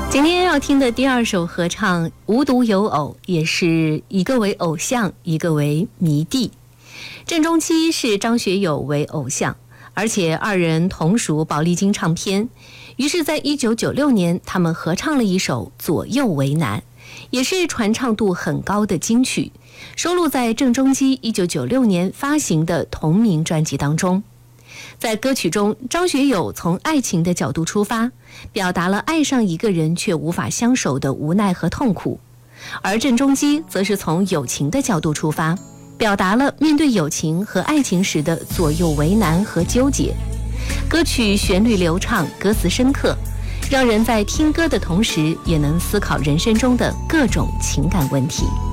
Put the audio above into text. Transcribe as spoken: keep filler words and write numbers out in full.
今天要听的第二首合唱《无独有偶》，也是一个为偶像，一个为迷弟。郑中基是张学友为偶像，而且二人同属宝丽金唱片，于是在一九九六年他们合唱了一首《左右为难》，也是传唱度很高的金曲，收录在郑中基一九九六年发行的同名专辑当中。在歌曲中，张学友从爱情的角度出发，表达了爱上一个人却无法相守的无奈和痛苦，而郑中基则是从友情的角度出发，表达了面对友情和爱情时的左右为难和纠结。歌曲旋律流畅，歌词深刻，让人在听歌的同时也能思考人生中的各种情感问题。